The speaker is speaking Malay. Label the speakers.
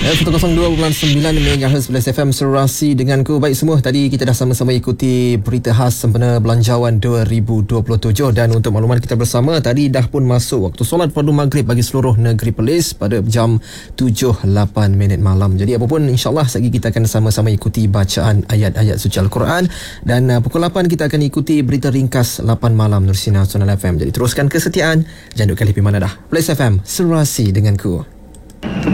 Speaker 1: 102.9 MHz Plus FM Serasi denganku. Baik semua, tadi kita dah sama-sama ikuti berita khas sempena Belanjawan 2027 dan untuk makluman kita bersama, tadi dah pun masuk waktu solat fardu maghrib bagi seluruh negeri Perlis pada jam 7.08 malam. Jadi apapun, insyaAllah lagi kita akan sama-sama ikuti bacaan ayat-ayat suci Al-Quran dan pukul 8 kita akan ikuti berita ringkas 8 malam Nursina Sonal FM. Jadi teruskan kesetiaan, jangan duk kali pergi mana dah. Plus FM Serasi denganku.